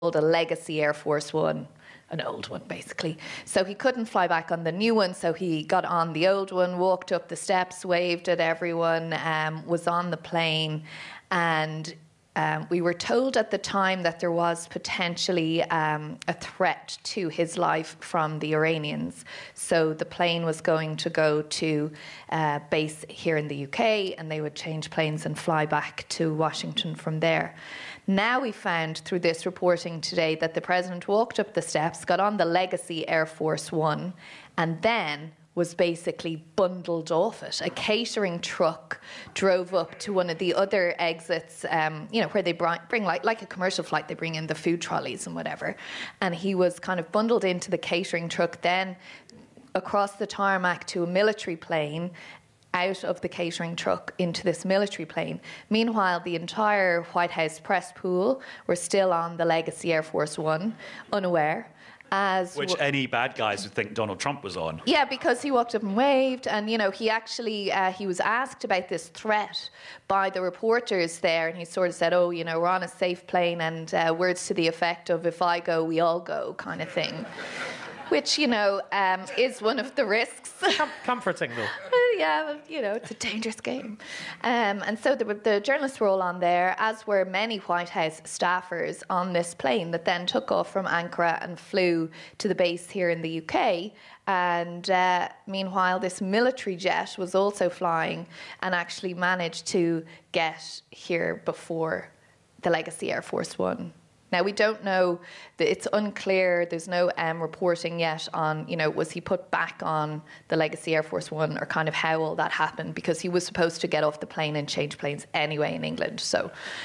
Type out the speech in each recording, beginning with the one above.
a Legacy Air Force One, an old one basically. So he couldn't fly back on the new one, so he got on the old one, walked up the steps, waved at everyone, was on the plane, and we were told at the time that there was potentially a threat to his life from the Iranians. So the plane was going to go to base here in the UK, and they would change planes and fly back to Washington from there. Now we found through this reporting today that the president walked up the steps, got on the Legacy Air Force One, and then was basically bundled off it. A catering truck drove up to one of the other exits, where they bring like a commercial flight, they bring in the food trolleys and whatever. And he was kind of bundled into the catering truck, then across the tarmac to a military plane, out of the catering truck into this military plane. Meanwhile, the entire White House press pool were still on the Legacy Air Force One, unaware. Which any bad guys would think Donald Trump was on. Yeah, because he walked up and waved, and he actually he was asked about this threat by the reporters there, and he sort of said, we're on a safe plane, and words to the effect of, if I go, we all go, kind of thing. Which, is one of the risks. Comforting, though. Yeah, it's a dangerous game. And so the journalists were all on there, as were many White House staffers on this plane that then took off from Ankara and flew to the base here in the UK. And meanwhile, this military jet was also flying and actually managed to get here before the Legacy Air Force One. Now, we don't know, it's unclear, there's no reporting yet on, was he put back on the Legacy Air Force One, or kind of how all that happened, because he was supposed to get off the plane and change planes anyway in England. So,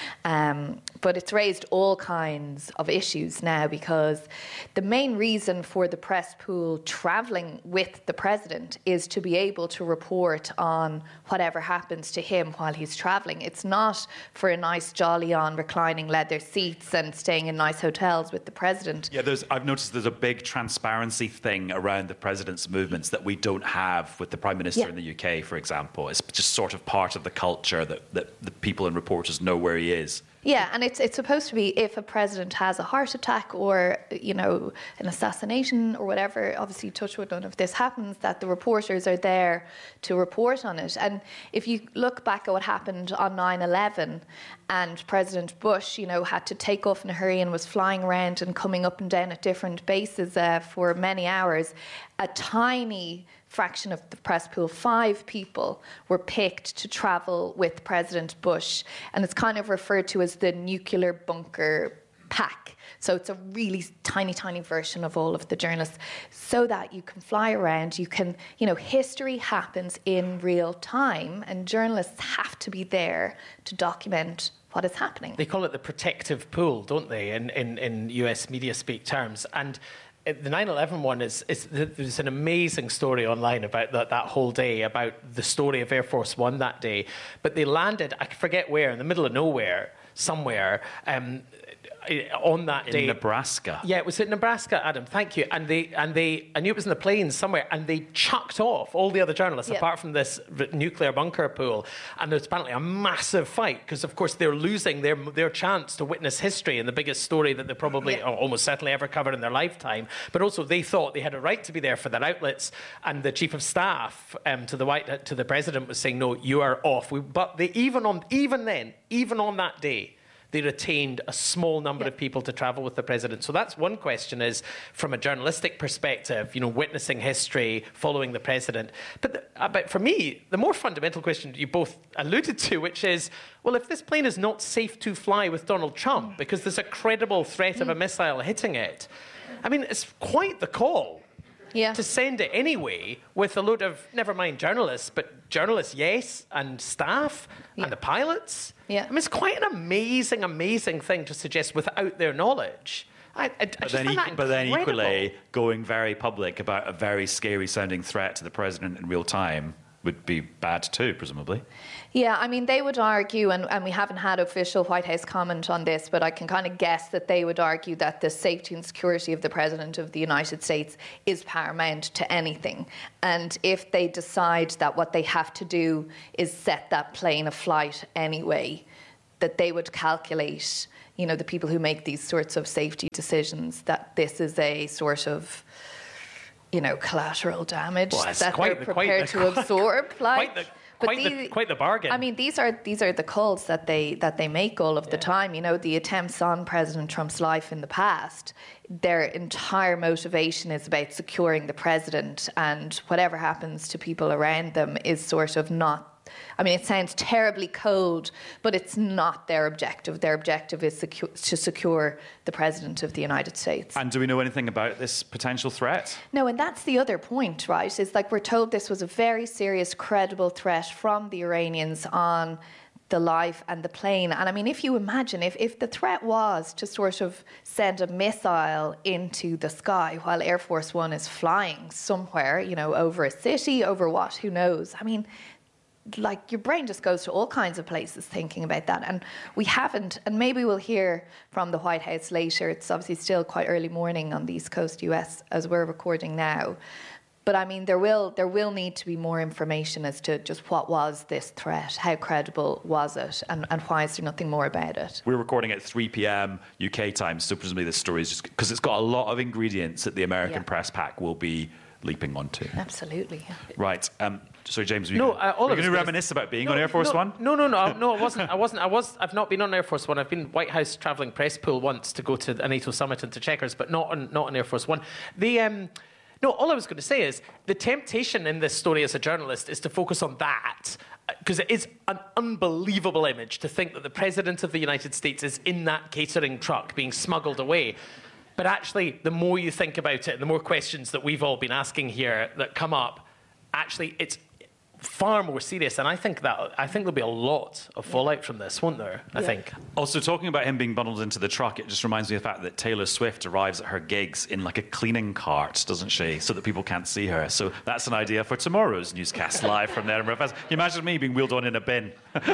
but it's raised all kinds of issues now, because the main reason for the press pool travelling with the president is to be able to report on whatever happens to him while he's travelling. It's not for a nice jolly on reclining leather seats and staying in nice hotels with the president. Yeah, I've noticed there's a big transparency thing around the president's movements that we don't have with the Prime Minister in the UK, for example. It's just sort of part of the culture that the people and reporters know where he is. Yeah, and it's supposed to be if a president has a heart attack or, an assassination or whatever, obviously touch wood, none of this happens, that the reporters are there to report on it. And if you look back at what happened on 9/11, and President Bush, had to take off in a hurry and was flying around and coming up and down at different bases for many hours, a tiny fraction of the press pool, 5 people, were picked to travel with President Bush. And it's kind of referred to as the nuclear bunker pack. So it's a really tiny, tiny version of all of the journalists, so that you can fly around, you can, history happens in real time, and journalists have to be there to document what is happening. They call it the protective pool, don't they, in US media speak terms. And the 9/11 one there's an amazing story online about that whole day, about the story of Air Force One that day. But they landed, I forget where, in the middle of nowhere, somewhere, on that day. In Nebraska. Yeah, it was in Nebraska, Adam, thank you. And I knew it was in the plains somewhere, and they chucked off all the other journalists, apart from this nuclear bunker pool. And there's apparently a massive fight, because of course they're losing their chance to witness history and the biggest story that they probably almost certainly ever covered in their lifetime. But also they thought they had a right to be there for their outlets, and the chief of staff to the president was saying, no, you are off. But they even on that day, they retained a small number of people to travel with the president. So that's one question, is from a journalistic perspective, witnessing history, following the president. But for me, the more fundamental question you both alluded to, which is, well, if this plane is not safe to fly with Donald Trump because there's a credible threat of a missile hitting it, I mean, it's quite the call. Yeah. To send it anyway with a load of, never mind journalists, but journalists, yes, and staff and the pilots. Yeah. I mean, it's quite an amazing, amazing thing to suggest without their knowledge. But then equally, going very public about a very scary sounding threat to the president in real time would be bad too, presumably. Yeah, I mean, they would argue, and we haven't had official White House comment on this, but I can kind of guess that they would argue that the safety and security of the President of the United States is paramount to anything. And if they decide that what they have to do is set that plane aflight anyway, that they would calculate, the people who make these sorts of safety decisions, that this is a sort of, collateral damage that they're prepared to absorb. Quite the bargain. I mean, these are the calls that they make all of the time. The attempts on President Trump's life in the past, their entire motivation is about securing the president, and whatever happens to people around them is sort of not. I mean, it sounds terribly cold, but it's not their objective. Their objective is to secure the President of the United States. And do we know anything about this potential threat? No, and that's the other point, right? Is like we're told this was a very serious, credible threat from the Iranians on the life and the plane. And I mean, if you imagine, if the threat was to sort of send a missile into the sky while Air Force One is flying somewhere, over a city, over what, who knows? I mean, like, your brain just goes to all kinds of places thinking about that. And we haven't, and maybe we'll hear from the White House later. It's obviously still quite early morning on the East Coast US as we're recording now. But I mean, there will need to be more information as to just what was this threat, how credible was it, and why is there nothing more about it? We're recording at 3 p.m. UK time, so presumably this story is just because it's got a lot of ingredients that the American press pack will be leaping onto. Absolutely. Right. Sorry, James. Were you going to reminisce about being on Air Force One? No, I wasn't. I've not been on Air Force One. I've been White House travelling press pool once to go to a NATO summit and to Chequers, but not on Air Force One. All I was going to say is the temptation in this story as a journalist is to focus on that, because it is an unbelievable image to think that the President of the United States is in that catering truck being smuggled away. But actually, the more you think about it, the more questions that we've all been asking here that come up, actually, it's far more serious. And I think there'll be a lot of fallout from this, won't there? I think. Also, talking about him being bundled into the truck, it just reminds me of the fact that Taylor Swift arrives at her gigs in like a cleaning cart, doesn't she? So that people can't see her. So that's an idea for tomorrow's newscast live from the Edinburgh Festival. Can you imagine me being wheeled on in a bin?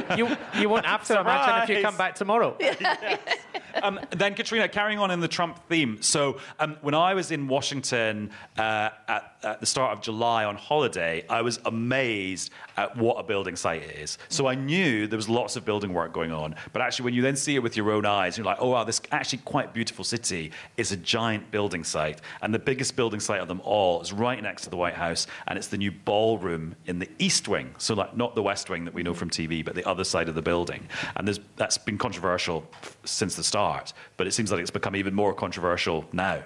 You won't have to imagine if you come back tomorrow. Yes. Then, Katrina, carrying on in the Trump theme. So when I was in Washington at the start of July on holiday, I was amazed at what a building site it is. So I knew there was lots of building work going on. But actually, when you then see it with your own eyes, you're like, oh, wow, this actually quite beautiful city is a giant building site. And the biggest building site of them all is right next to the White House. And it's the new ballroom in the East Wing. So like not the West Wing that we know from TV, but the other side of the building. And that's been controversial since the start. But it seems like it's become even more controversial now.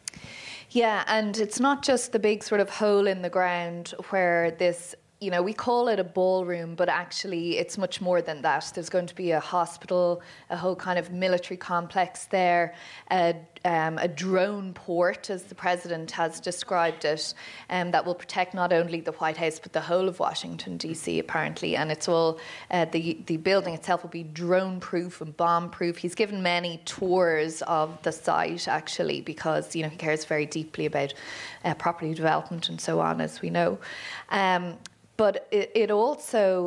Yeah, and it's not just the big sort of hole in the ground where this, we call it a ballroom, but actually it's much more than that. There's going to be a hospital, a whole kind of military complex there, a drone port, as the president has described it, that will protect not only the White House but the whole of Washington D.C. apparently. And it's all the building itself will be drone-proof and bomb-proof. He's given many tours of the site actually because he cares very deeply about property development and so on, as we know. But it also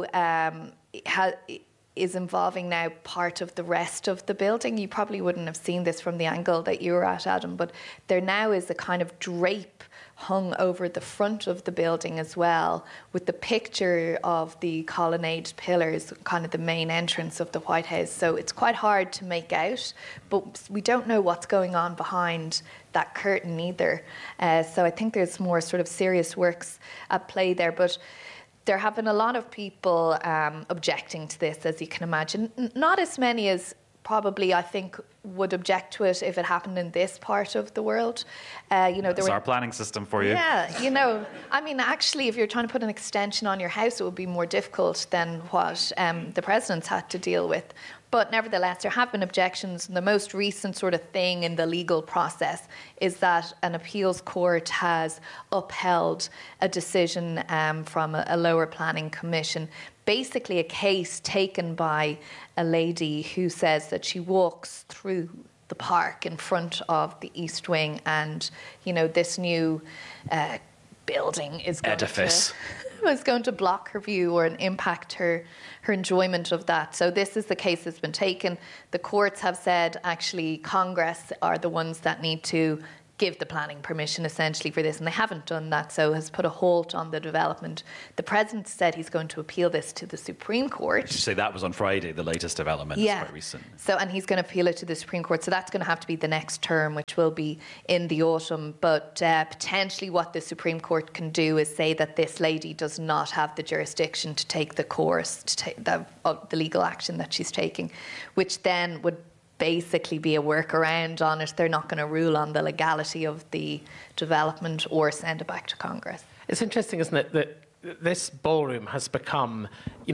is involving now part of the rest of the building. You probably wouldn't have seen this from the angle that you were at, Adam, but there now is a kind of drape hung over the front of the building as well, with the picture of the colonnade pillars, kind of the main entrance of the White House. So it's quite hard to make out, but we don't know what's going on behind that curtain either. So I think there's more sort of serious works at play there. But there have been a lot of people objecting to this, as you can imagine. Not as many as probably, I think, would object to it if it happened in this part of the world. That's our planning system for you. Yeah, I mean, actually, if you're trying to put an extension on your house, it would be more difficult than what the president's had to deal with. But nevertheless, there have been objections. And the most recent sort of thing in the legal process is that an appeals court has upheld a decision from a lower planning commission, basically a case taken by a lady who says that she walks through the park in front of the East Wing, and this new building is going to block her view or impact her enjoyment of that. So this is the case that's been taken. The courts have said actually Congress are the ones that need to give the planning permission essentially for this, and they haven't done that, so has put a halt on the development. The president said he's going to appeal this to the Supreme Court. Did you say that was on Friday, the latest development? Yeah. It's quite recent. So, and he's going to appeal it to the Supreme Court, so that's going to have to be the next term, which will be in the autumn. But potentially what the Supreme Court can do is say that this lady does not have the jurisdiction to take the course, to take the legal action that she's taking, which then would basically be a workaround on it. They're not going to rule on the legality of the development or send it back to Congress. It's interesting, isn't it, that this ballroom has become,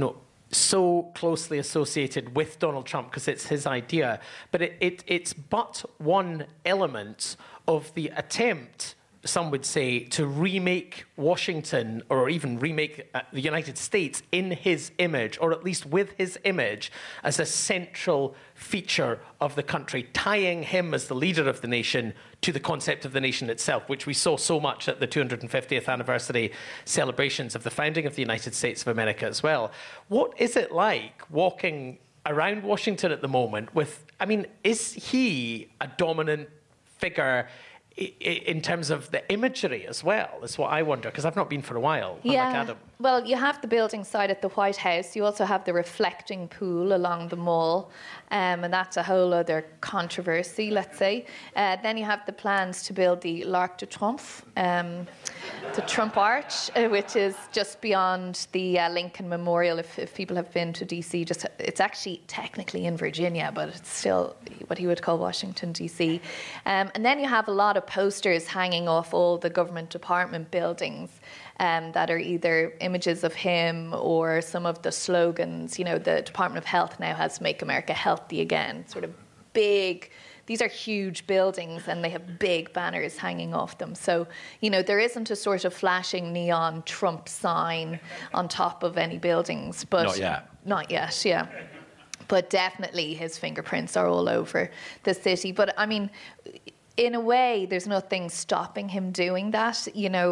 so closely associated with Donald Trump because it's his idea, but it's but one element of the attempt, some would say, to remake Washington or even remake the United States in his image, or at least with his image as a central feature of the country, tying him as the leader of the nation to the concept of the nation itself, which we saw so much at the 250th anniversary celebrations of the founding of the United States of America as well. What is it like walking around Washington at the moment is he a dominant figure in terms of the imagery as well, is what I wonder, because I've not been for a while, unlike Adam. Well, you have the building site at the White House. You also have the reflecting pool along the Mall, and that's a whole other controversy, let's say. Then you have the plans to build the l'Arc de Triomphe, the Trump Arch, which is just beyond the Lincoln Memorial. If people have been to D.C., it's actually technically in Virginia, but it's still what he would call Washington, D.C. And then you have a lot of posters hanging off all the government department buildings that are either images of him or some of the slogans. The Department of Health now has Make America Healthy Again, sort of big. These are huge buildings and they have big banners hanging off them. So, there isn't a sort of flashing neon Trump sign on top of any buildings. But Not yet. Not yet, yeah. But definitely his fingerprints are all over the city. But, in a way, there's nothing stopping him doing that.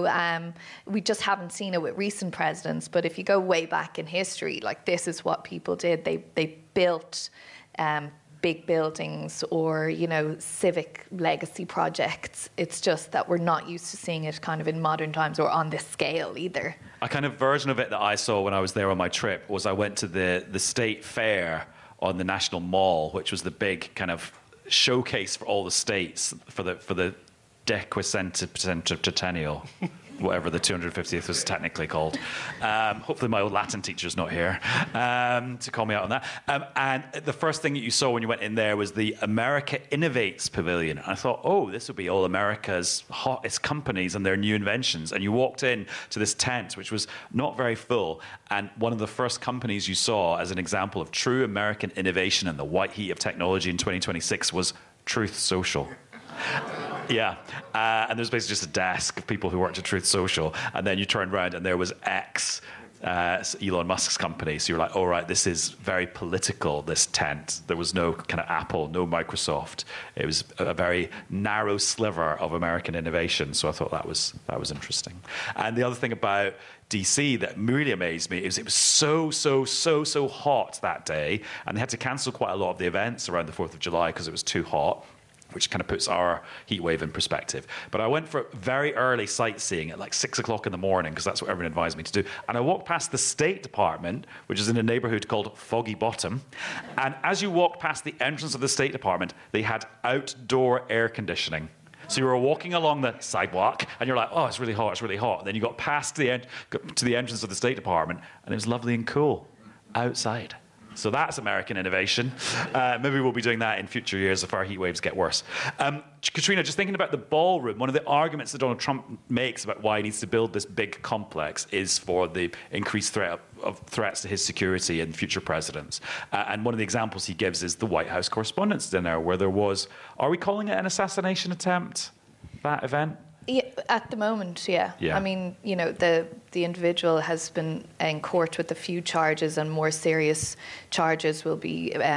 We just haven't seen it with recent presidents. But if you go way back in history, this is what people did. They built big buildings or, civic legacy projects. It's just that we're not used to seeing it kind of in modern times or on this scale either. A kind of version of it that I saw when I was there on my trip was I went to the State Fair on the National Mall, which was the big kind of showcase for all the states for the dequacentennial, whatever the 250th was technically called. Hopefully my old Latin teacher's not here to call me out on that. And the first thing that you saw when you went in there was the America Innovates Pavilion. And I thought, this will be all America's hottest companies and their new inventions. And you walked in to this tent, which was not very full. And one of the first companies you saw as an example of true American innovation and the white heat of technology in 2026 was Truth Social. Yeah, and there was basically just a desk of people who worked at Truth Social, and then you turned around and there was X, Elon Musk's company. So you're like, all right, this is very political, this tent. There was no kind of Apple, no Microsoft. It was a very narrow sliver of American innovation. So I thought that was interesting. And the other thing about DC that really amazed me is it was so hot that day, and they had to cancel quite a lot of the events around the 4th of July because it was too hot, which kind of puts our heat wave in perspective. But I went for very early sightseeing at 6 o'clock in the morning, because that's what everyone advised me to do. And I walked past the State Department, which is in a neighborhood called Foggy Bottom. And as you walked past the entrance of the State Department, they had outdoor air conditioning. So you were walking along the sidewalk, and you're like, it's really hot, it's really hot. And then you got past to the entrance of the State Department, and it was lovely and cool outside. So that's American innovation. Maybe we'll be doing that in future years if our heat waves get worse. Katrina, just thinking about the ballroom, one of the arguments that Donald Trump makes about why he needs to build this big complex is for the increased threats to his security and future presidents. And one of the examples he gives is the White House Correspondents' Dinner, where there was, are we calling it an assassination attempt, that event? Yeah, at the moment, yeah. The individual has been in court with a few charges, and more serious charges will be